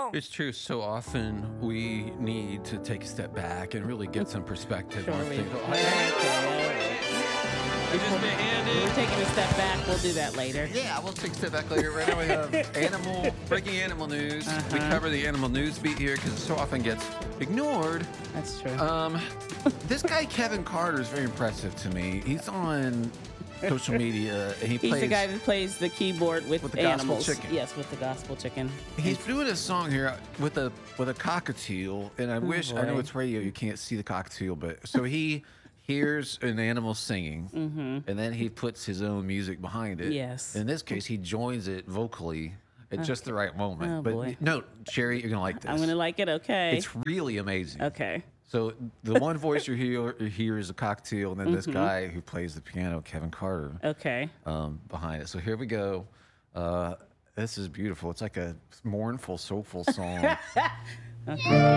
song. It's true. So often we need to take a step back and really get some perspective Sure on we- things. We're taking a step back. We'll do that later. Yeah, we'll take a step back later. Right now we have breaking animal news. We cover the animal news beat here because it so often gets ignored. That's true. This guy Kevin Carter is very impressive to me. He's on social media and He's the guy that plays the keyboard with the gospel animals. chicken. Yes, with the gospel chicken. He's doing a song here with a cockatiel, and I wish I know boy. it's radio. You can't see the cockatiel, but so he hears an animal singing, and then he puts his own music behind it. Yes. In this case, he joins it vocally at just the right moment. Oh, but boy. no, Sherry, you're gonna like this. I'm going to like it. Okay. It's really amazing. Okay. So the one voice you hear is a cockatiel, and then this guy who plays the piano, Kevin Carter, Okay. behind it. So here we go. This is beautiful. It's like a mournful, soulful song.